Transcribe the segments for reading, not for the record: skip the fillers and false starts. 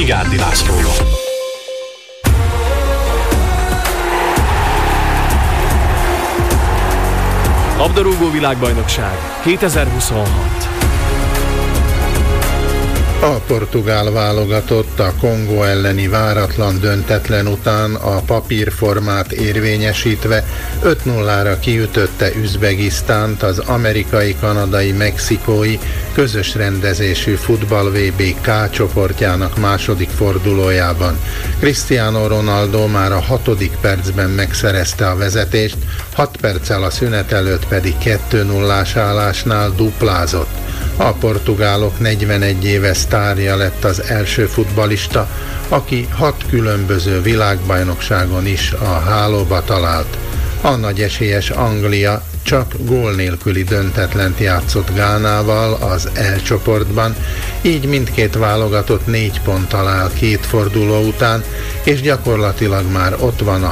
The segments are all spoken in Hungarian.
Vigyárdi Lászlóval. Labdarúgó világbajnokság 2026. A portugál válogatott a Kongó elleni váratlan döntetlen után a papírformát érvényesítve 5-0-ra kiütötte Üzbegisztánt az amerikai, kanadai, mexikói közös rendezésű futball VB K csoportjának második fordulójában. Cristiano Ronaldo már a 6. percben megszerezte a vezetést, 6 perccel a szünet előtt pedig 2-0-ás állásnál duplázott. A portugálok 41 éve sztárja lett az első futballista, aki 6 különböző világbajnokságon is a hálóba talált. A nagy esélyes Anglia csak gól nélküli döntetlent játszott Gánával az E csoportban, így mindkét válogatott 4 ponttal áll 2 forduló után, és gyakorlatilag már ott van a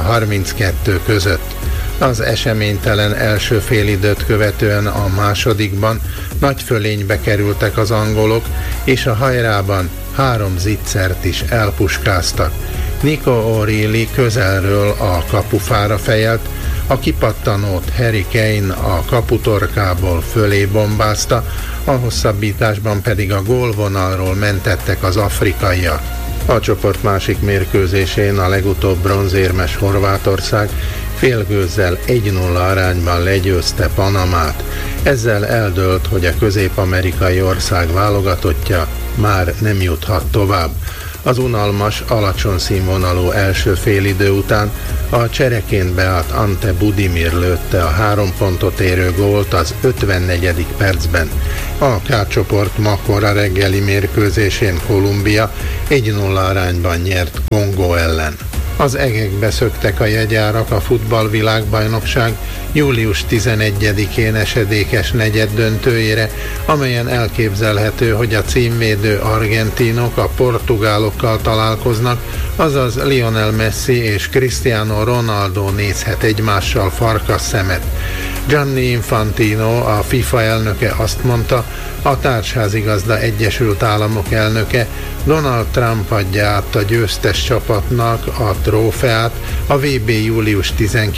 32 között. Az eseménytelen első félidőt követően a másodikban nagy fölénybe kerültek az angolok, és a hajrában 3 zicsert is elpuskáztak. Nico O'Reilly közelről a kapufára fejelt, a kipattanót Harry Kane a kaputorkából fölé bombázta, a hosszabbításban pedig a gólvonalról mentettek az afrikaiak. A csoport másik mérkőzésén a legutóbb bronzérmes Horvátország félgőzzel 1-0 arányban legyőzte Panamát. Ezzel eldőlt, hogy a közép-amerikai ország válogatottja már nem juthat tovább. Az unalmas, alacsony színvonalú első félidő után a csereként beállt Ante Budimir lőtte a 3 pontot érő gólt az 54. percben. A K csoport ma kora reggeli mérkőzésén Kolumbia 1-0 arányban nyert Kongó ellen. Az egekbe szöktek a jegyárak a futballvilágbajnokság július 11-én esedékes negyeddöntőjére, amelyen elképzelhető, hogy a címvédő argentinok a portugálokkal találkoznak, azaz Lionel Messi és Cristiano Ronaldo nézhet egymással farkasszemet. Gianni Infantino, a FIFA elnöke azt mondta, a Társházigazda Egyesült Államok elnöke Donald Trump adja át a győztes csapatnak a trófeát a VB július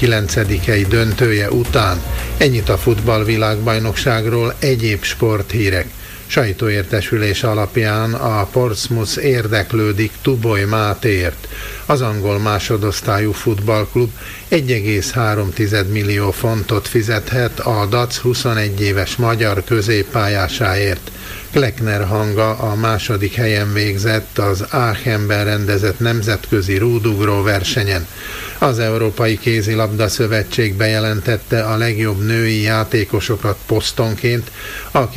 19-i döntője után. Ennyit a futballvilágbajnokságról, egyéb sporthírek. Sajtóértesülés alapján a Portsmouth érdeklődik Tuboly Mátéért. Az angol másodosztályú futballklub 1,3 millió fontot fizethet a DAC 21 éves magyar középpályásáért. Kleckner Hanga a második helyen végzett az Aachenben rendezett nemzetközi rúdugró versenyen. Az Európai Kézilabda Szövetség bejelentette a legjobb női játékosokat posztonként a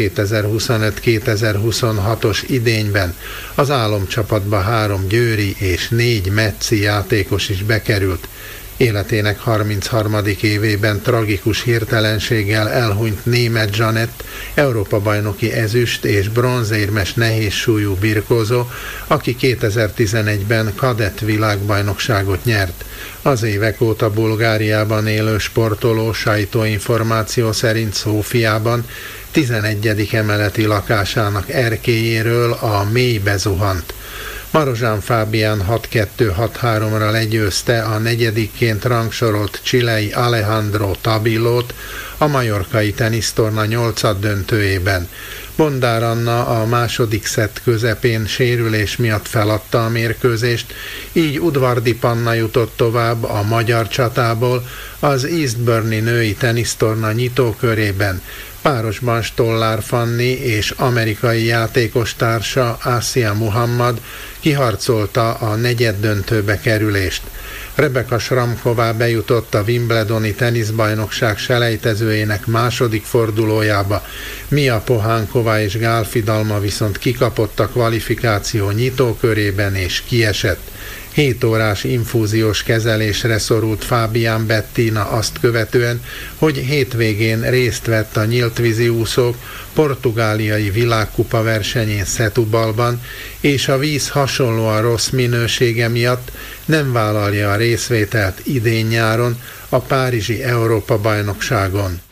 2025-2026-os idényben. Az álomcsapatba 3 győri és 4 metszi játékos is bekerült. Életének 33. évében tragikus hirtelenséggel elhunyt Németh Zsanett, Európa-bajnoki ezüst és bronzérmes nehézsúlyú birkózó, aki 2011-ben kadett világbajnokságot nyert. Az évek óta Bulgáriában élő sportoló sajtóinformáció szerint Szófiában 11. emeleti lakásának erkélyéről a mélybe zuhant. Marozsán Fábián 6-2-6-3-ra legyőzte a negyedikként rangsorolt chilei Alejandro Tabillót a majorkai tenisztorna 8. döntőjében. Bondár Anna a második szett közepén sérülés miatt feladta a mérkőzést, így Udvardi Panna jutott tovább a magyar csatából az Eastbourne-i női tenisztorna nyitókörében. Párosban Stollár Fanni és amerikai játékostársa Asia Muhammad kiharcolta a negyeddöntőbe kerülést. Rebeka Šramková bejutott a Wimbledoni teniszbajnokság selejtezőjének második fordulójába, Mia Pohánková és Gál Fidalma viszont kikapott a kvalifikáció nyitókörében és kiesett. 7 órás infúziós kezelésre szorult Fabian Bettina azt követően, hogy hétvégén részt vett a nyíltvízi úszók portugáliai világkupa versenyén Setúbalban, és a víz hasonlóan rossz minősége miatt nem vállalja a részvételt idén nyáron a párizsi Európa-bajnokságon.